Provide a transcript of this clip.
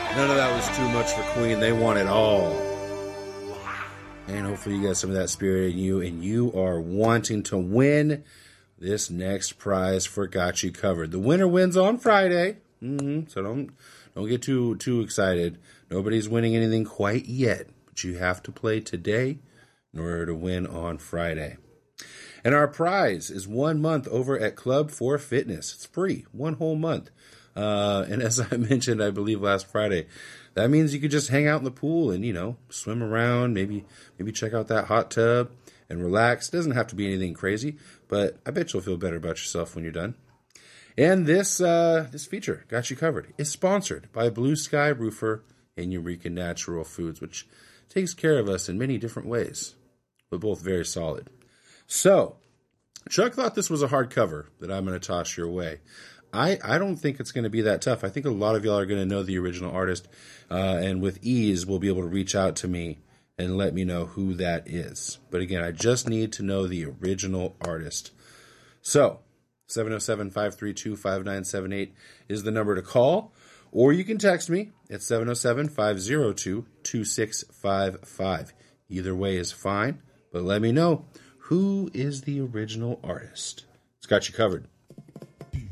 None of that was too much for Queen. They want it all. And hopefully you got some of that spirit in you, and you are wanting to win this next prize for Got You Covered. The winner wins on Friday. So don't get too excited. Nobody's winning anything quite yet, but you have to play today in order to win on Friday. And our prize is 1 month over at Club 4 Fitness. It's free, 1 whole month. And as I mentioned, I believe last Friday, that means you could just hang out in the pool and, swim around, maybe check out that hot tub and relax. It doesn't have to be anything crazy, but I bet you'll feel better about yourself when you're done. And this feature, Got You Covered, is sponsored by Blue Sky Roofer and Eureka Natural Foods, which takes care of us in many different ways, but both very solid. So, Chuck thought this was a hard cover that I'm going to toss your way. I don't think it's going to be that tough. I think a lot of y'all are going to know the original artist, and with ease, will be able to reach out to me and let me know who that is. But again, I just need to know the original artist. So, 707-532-5978 is the number to call, or you can text me at 707-502-2655. Either way is fine, but let me know who is the original artist. It's Got You Covered.